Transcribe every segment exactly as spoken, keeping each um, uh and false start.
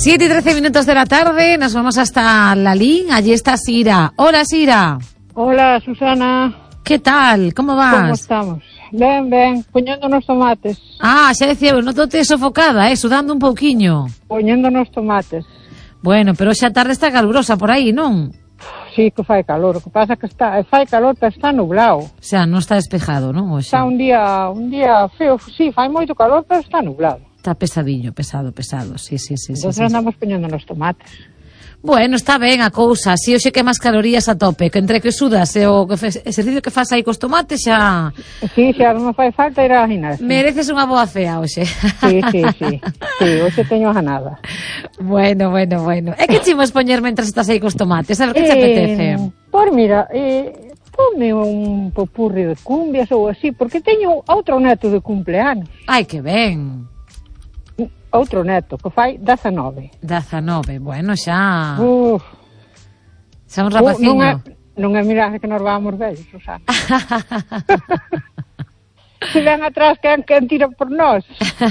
siete y trece minutos de la tarde, nos vamos hasta Lalín, allí está Sira. Hola, Sira. Hola, Susana. ¿Qué tal? ¿Cómo vas? ¿Cómo estamos? Ben, ben, poñendo nos tomates. Ah, xa decía, eu noto-te sofocada, eh, sudando un pouquiño. Poñendo nos tomates. Bueno, pero xa tarde está calurosa por aí, non? Sí, que fai calor, o que pasa que está, fai calor, pero está nublado. O sea, non está despejado, non? Oxe. Está un día, un día feo, sí, fai moito calor, pero está nublado. Está pesadillo, pesado, pesado, sí, sí, sí. Entón sí, sí. andamos poñendo nos tomates. Bueno, está ben a cousa, si hoxe que máis calorías a tope, que entre que sudas e o que fe, exercicio que faz aí cos tomates xa... Sí, xa non me fai falta ir á gimnasia. Mereces unha boa cea hoxe. Sí, sí, sí, sí, hoxe teño ganada. Bueno, bueno, bueno. E que chimos poñer mentras estás aí cos tomates? A ver, que te eh, apetece? Pois mira, eh, ponme un popurri de cumbias ou así, porque teño outro neto de cumpleanos. Ai, que ben. Outro neto, que fai dezanove. dezanove, bueno, xa... Uf. Xa un rapaciño. Non é, non é mirade que nos vamos vellos, Susana. Se ven atrás, quen, quen tira por nós.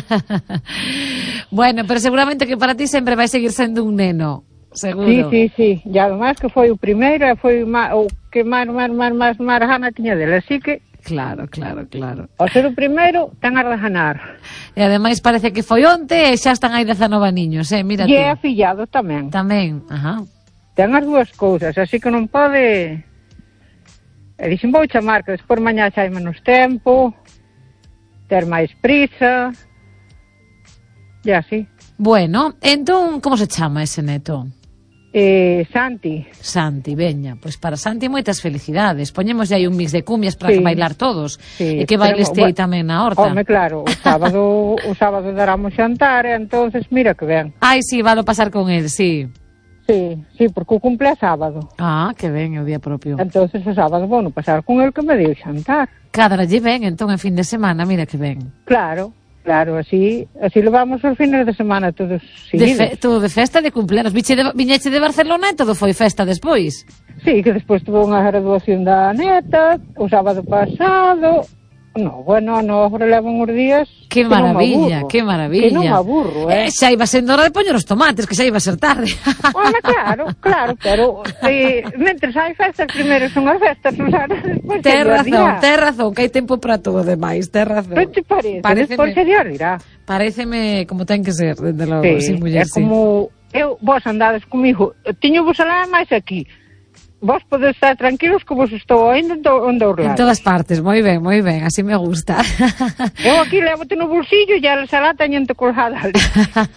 Bueno, pero seguramente que para ti sempre vai seguir sendo un neno. Seguro. Sí, sí, sí. E además que foi o primeiro e foi o que máis, máis, máis, máis, máis gana tiña dele. Así que... Claro, claro, claro. Ao ser o primeiro, ten a de ganar. E ademais parece que foi onte e xa están aí dezanove niños, eh? Mira E ti. é afillado tamén. Tamén, ajá. Ten as dúas cousas, así que non pode... E dixen, vou chamar, que despois mañá xa hai menos tempo, ter máis prisa, e así. Bueno, entón, como se chama ese neto? Eh, Santi. Santi, veña, pois para Santi moitas felicidades. Poñemos aí un mix de cumbias para Sí. que bailar todos. Sí, E que bailes pero, te aí bueno, tamén na horta. Home, claro, o sábado o sábado daramos xantar, e entonces mira que ben. Ai, sí, valo pasar con el, sí. Sí, sí, porque o cumple é sábado. Ah, que ben, é o día propio. Entonces o sábado vou no pasar con el que me deu xantar. Cadralle ben, entón, en fin de semana, mira que ben. Claro, claro, así así levamos os fines de semana todos De seguidos. fe, todo de festa de cumpleanos. Viche de, viñeche de Barcelona e todo foi festa despois. Sí, que despois tuvo unha graduación da neta, o sábado pasado. No, bueno, no, agora levan uns días. Que maravilla, que maravilla. Que non me aburro, eh. eh xa iba sendo hora de poñer os tomates, que xa iba a ser tarde. Bueno, claro, claro, pero eh, mentres hai festas, primeiro son as festas, Susana, despois Ten se Dios razón, dirá. ten razón, que hai tempo para todo demais, ten razón. Non te parece? Paréceme- Despois se Dios dirá. Paréceme como ten que ser, desde logo, Sí, sin muller, é sí. como eu, vos andades comigo, tiño vos alá máis aquí. Vos podes estar tranquilos que vos estou ainda en todos En lados. todas partes, moi ben, moi ben, así me gusta. Eu aquí levote no bolsillo e a salá teñente colgada ali.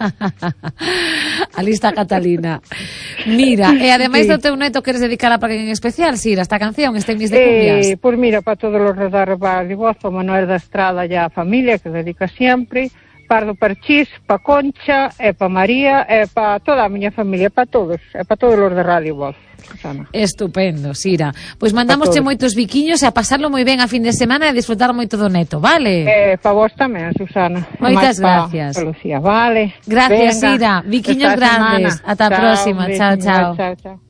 Ali está Catalina. Mira, e ademais Sí. do teu neto queres dedicar a alguén en especial, Sira, esta canción, este mix de cumbias? Eh, pois mira, para todos os radar de voz, para Manuel da Estrada e a familia que dedica sempre, Pardo Parchís, para Concha, e para María, e para toda a miña familia, para todos, e para todos os de Radio Voz, Susana. Estupendo, Sira. Pois mandamosche moitos biquiños e a pasarlo moi ben a fin de semana e a disfrutar moito do neto, vale? Eh, para vos tamén, Susana. Moitas Máis pa gracias. pa Lucía, vale. Gracias, Venga, Sira. Biquiños esta grandes. semana. Ata a Chao, próxima. un Chao, beixiño, chao. Chao, chao.